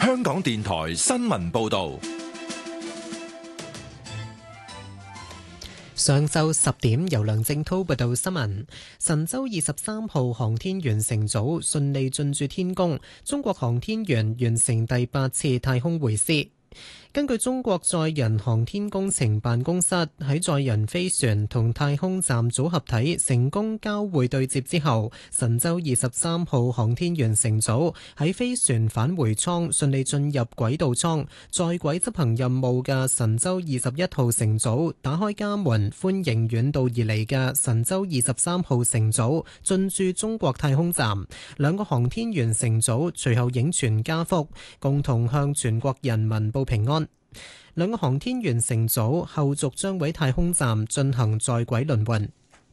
香港電台新聞報道。 上晝10點，由梁正濤報道新聞。神舟23號航天員乘組順利進駐天宮，中國航天員完成第8次太空會師。根據中國載人航天工程辦公室喺載人飛船同太空站組合體成功交會對接之後，神舟23號航天員乘組喺飛船返回艙順利進入軌道艙，在軌執行任務嘅神舟21號乘組打開家門，歡迎遠道而嚟嘅神舟23號乘組進駐中國太空站。兩個航天員乘組隨後影全家福，共同向全國人民報平安。兩個航天員乘組後續將喺太空站進行在軌輪換。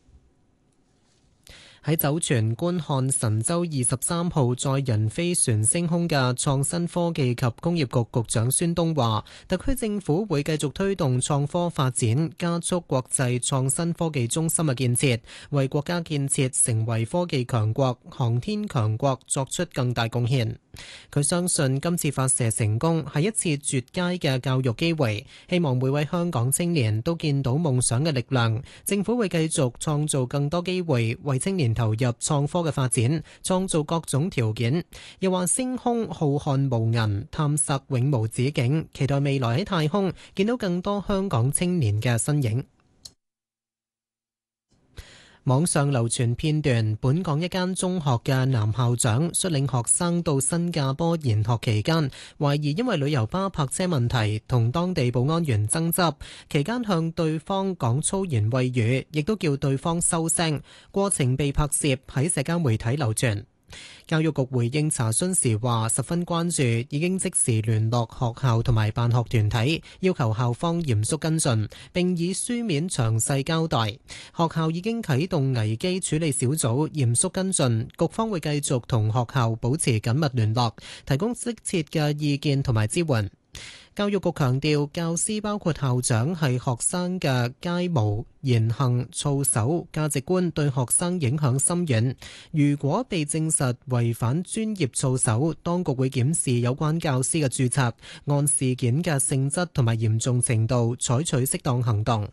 喺酒泉觀看神舟23號載人飛船升空嘅創新科技及工業局局長孫東話，特區政府會繼續推動創科發展，加速國際創新科技中心嘅建設，為國家建設成為科技強國、航天強國作出更大貢獻。佢相信今次發射成功係一次絕佳嘅教育機會，希望每位香港青年都見到夢想嘅力量。政府會繼續創造更多機會，為青年投入創科嘅發展，創造各種條件。又話星空浩瀚無垠，探索永無止境，期待未來喺太空見到更多香港青年嘅身影。網上流傳片段，本港一間中學嘅男校長率領學生到新加坡研學期間，懷疑因為旅遊巴泊車問題同當地保安員爭執，期間向對方講粗言穢語，亦都叫對方收聲，過程被拍攝喺社交媒體流傳。教育局回應查詢時話十分關注，已經即時聯絡學校同埋辦學團體，要求校方嚴肅跟進，並以書面詳細交代。學校已經啟動危機處理小組嚴肅跟進，局方會繼續同學校保持緊密聯絡，提供適切嘅意見同埋支援。教育局強調，教師包括校長係學生嘅楷模、言行、操守、價值觀對學生影響深遠。如果被證實違反專業操守，當局會檢視有關教師嘅註冊，按事件嘅性質同埋嚴重程度採取適當行動。